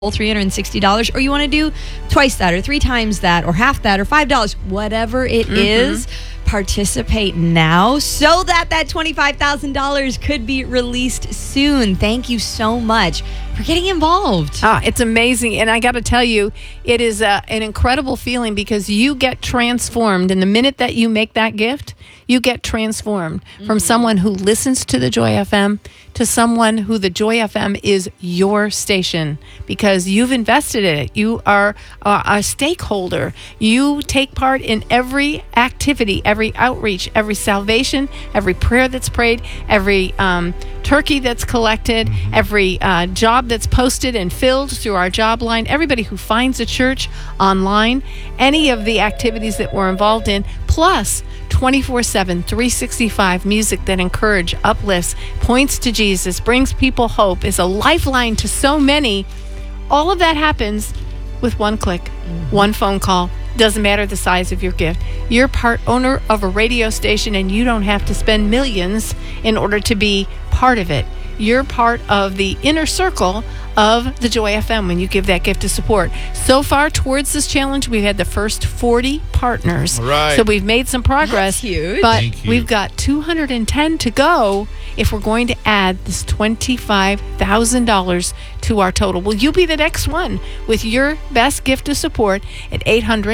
$360, or you want to do twice that or three times that or half that or $5, whatever it is, participate now so that $25,000 could be released soon. Thank you so much for getting involved. It's amazing. And I got to tell you, it is an incredible feeling because you get transformed. And the minute that you make that gift, you get transformed from someone who listens to the Joy FM to someone who the Joy FM is your station because you've invested in it. You are a stakeholder. You take part in every activity, every outreach, every salvation, every prayer that's prayed, every turkey that's collected, every job that's posted and filled through our job line, everybody who finds a church online, any of the activities that we're involved in, plus 24/7, 365 music that encourages, uplifts, points to Jesus, brings people hope, is a lifeline to so many. All of that happens with one click, one phone call. Doesn't matter the size of your gift. You're part owner of a radio station and you don't have to spend millions in order to be part of it. You're part of the inner circle of the Joy FM when you give that gift of support. So far towards this challenge, we've had the first 40 partners. All right. So we've made some progress. That's huge. But Thank you. we've got 210 to go if we're going to add this $25,000 to our total. Will you be the next one with your best gift of support at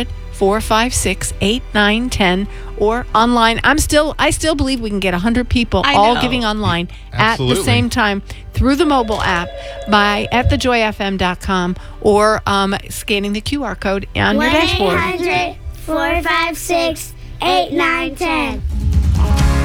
800-456-8910 or online? I still believe we can get 100 people all giving online at the same time through the mobile app at thejoyfm.com or scanning the QR code on your dashboard. 1-800-456-8910.